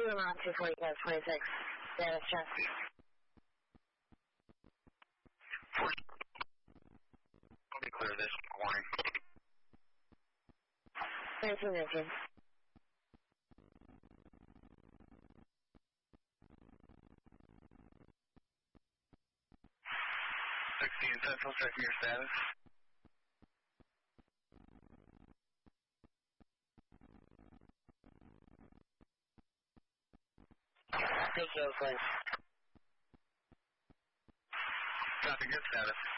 Lima 24526. Status check. Let me clear this warning. 1919. 16 Central, checking your status. Thank you, Oakland. Copy, good status.